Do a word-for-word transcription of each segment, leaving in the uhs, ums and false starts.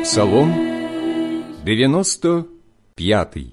Псалом дев'яносто п'ятий.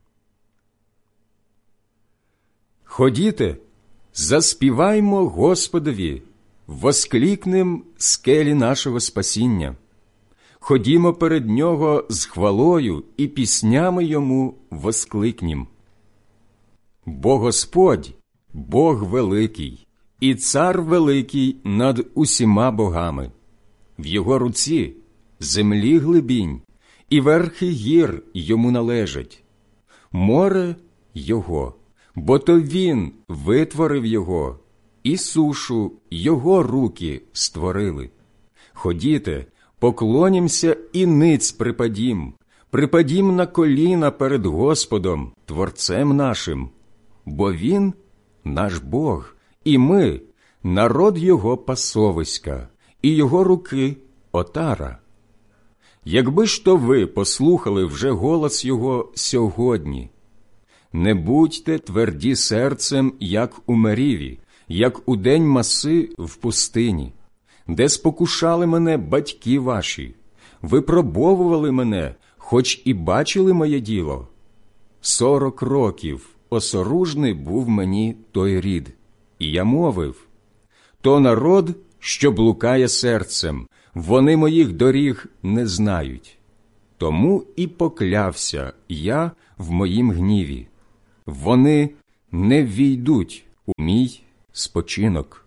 Ходіте, заспіваймо Господові, воскликнем скелі нашого спасіння. Ходімо перед Нього з хвалою і піснями Йому воскликнім. Бо Господь – Бог великий, і Цар великий над усіма богами. В Його руці землі глибінь, і верхи гір Йому належать. Море – Його, бо то Він витворив його, і сушу Його руки створили. Ходіте, поклонімся і ниць припадім, припадім на коліна перед Господом, Творцем нашим, бо Він – наш Бог, і ми – народ Його пасовиська, і Його руки – отара. Якби ж то ви послухали вже голос Його сьогодні, не будьте тверді серцем, як у Меріві, як у день маси в пустині, де спокушали мене батьки ваші, випробовували мене, хоч і бачили моє діло. Сорок років осоружний був мені той рід, і я мовив: то народ, що блукає серцем, вони моїх доріг не знають. Тому і поклявся я в моїм гніві. Вони не ввійдуть у мій спочинок.